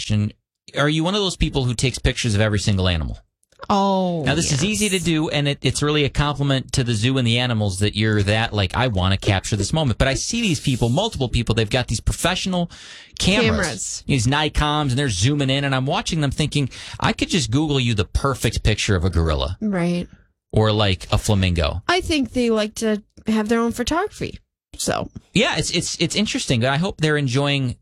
question. Are you one of those people who takes pictures of every single animal? Oh, now this is easy to do, and it's really a compliment to the zoo and the animals that you're that, like, I want to capture this moment. But I see these people, multiple people, they've got these professional cameras. These Nikoms, and they're zooming in, and I'm watching them thinking, I could just Google you the perfect picture of a gorilla. Right. Or like a flamingo. I think they like to have their own photography. So yeah, it's interesting. I hope they're enjoying.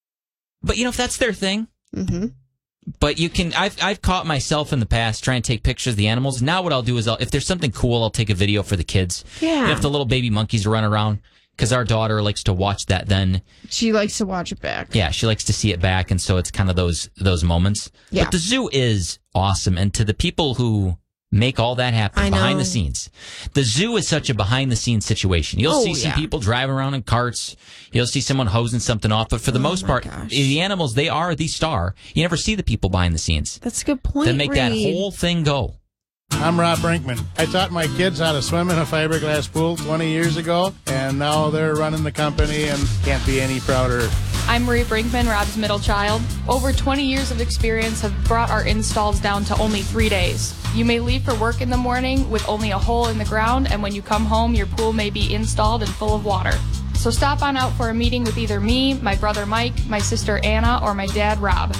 But if that's their thing. Mm-hmm. But you can. I've caught myself in the past trying to take pictures of the animals. Now what I'll do is, if there's something cool, I'll take a video for the kids. Yeah. If the little baby monkeys run around, because our daughter likes to watch that. Then she likes to watch it back. Yeah, she likes to see it back, and so it's kind of those moments. Yeah. But the zoo is awesome, and to the people who make all that happen behind the scenes. The zoo is such a behind-the-scenes situation. You'll see some people driving around in carts. You'll see someone hosing something off. But for the most part, the animals, they are the star. You never see the people behind the scenes. That's a good point, that make that whole thing go. I'm Rob Brinkman. I taught my kids how to swim in a fiberglass pool 20 years ago, and now they're running the company and can't be any prouder. I'm Marie Brinkman, Rob's middle child. Over 20 years of experience have brought our installs down to only 3 days. You may leave for work in the morning with only a hole in the ground, and when you come home, your pool may be installed and full of water. So stop on out for a meeting with either me, my brother Mike, my sister Anna, or my dad Rob.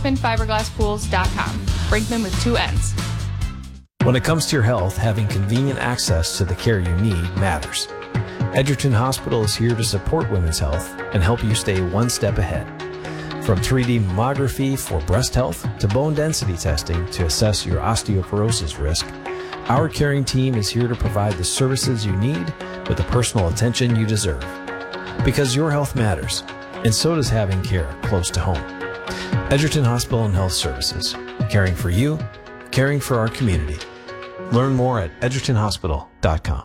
BrinkmanFiberglassPools.com. Brinkman with 2 N's. When it comes to your health, having convenient access to the care you need matters. Edgerton Hospital is here to support women's health and help you stay one step ahead. From 3D mammography for breast health to bone density testing to assess your osteoporosis risk, our caring team is here to provide the services you need with the personal attention you deserve. Because your health matters, and so does having care close to home. Edgerton Hospital and Health Services, caring for you, caring for our community. Learn more at edgertonhospital.com.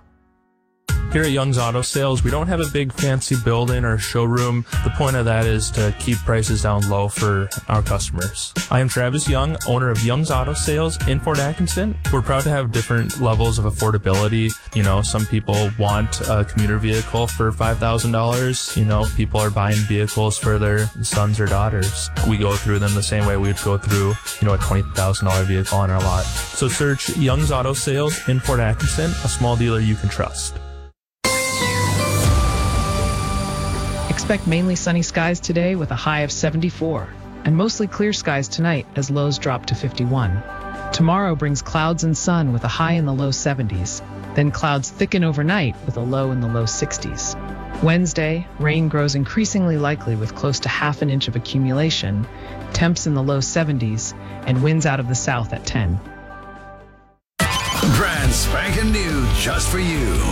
Here at Young's Auto Sales, we don't have a big fancy building or showroom. The point of that is to keep prices down low for our customers. I am Travis Young, owner of Young's Auto Sales in Fort Atkinson. We're proud to have different levels of affordability. Some people want a commuter vehicle for $5,000. People are buying vehicles for their sons or daughters. We go through them the same way we'd go through, a $20,000 vehicle on our lot. So search Young's Auto Sales in Fort Atkinson, a small dealer you can trust. Expect mainly sunny skies today with a high of 74, and mostly clear skies tonight as lows drop to 51. Tomorrow brings clouds and sun with a high in the low 70s, then clouds thicken overnight with a low in the low 60s. Wednesday, rain grows increasingly likely with close to half an inch of accumulation, temps in the low 70s, and winds out of the south at 10. Brand spanking new just for you.